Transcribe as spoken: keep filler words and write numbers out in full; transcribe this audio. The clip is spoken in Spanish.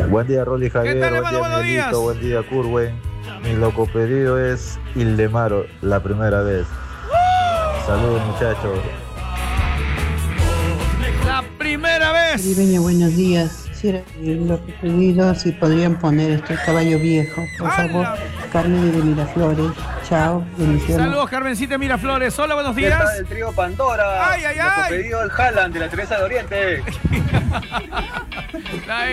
Buen día, Rolly Javier. ¿Qué tal, buen hermano? día, Buenos Miguelito. días. Buen día, Curwen. Mi loco pedido es Ildemaro, la primera vez. Saludos, muchachos. La primera vez. Ribeña, buenos días. Quisiera lo que pedido, si podrían poner este caballo viejo, por favor. Carmen de Miraflores. Chao, bendiciones. Saludos, Carmencita Miraflores. Hola, buenos ¿Qué tal días. el trío Pandora? Ay, ay, Loco ay. pedido el Haaland de la Teresa de Oriente. La